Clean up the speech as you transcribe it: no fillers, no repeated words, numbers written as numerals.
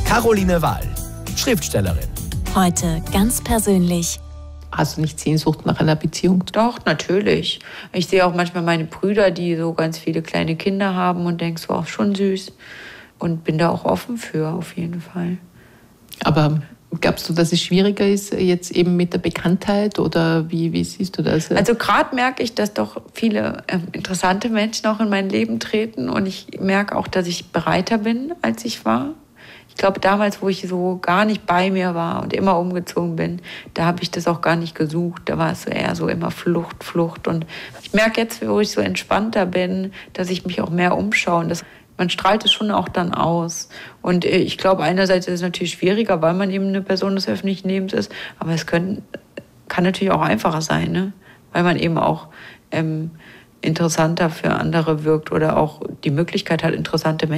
Caroline Wahl, Schriftstellerin. Heute ganz persönlich. Hast du nicht Sehnsucht nach einer Beziehung? Doch, natürlich. Ich sehe auch manchmal meine Brüder, die so ganz viele kleine Kinder haben und denke so, auch schon süß. Und bin da auch offen für, auf jeden Fall. Aber glaubst du, dass es schwieriger ist jetzt eben mit der Bekanntheit oder wie siehst du das? Also gerade merke ich, dass doch viele interessante Menschen auch in mein Leben treten und ich merke auch, dass ich bereiter bin, als ich war. Ich glaube, damals, wo ich so gar nicht bei mir war und immer umgezogen bin, da habe ich das auch gar nicht gesucht. Da war es so eher so immer Flucht. Und ich merke jetzt, wo ich so entspannter bin, dass ich mich auch mehr umschaue. Und man strahlt es schon auch dann aus. Und ich glaube, einerseits ist es natürlich schwieriger, weil man eben eine Person des öffentlichen Lebens ist. Aber es kann natürlich auch einfacher sein, ne? Weil man eben auch interessanter für andere wirkt oder auch die Möglichkeit hat, interessante Menschen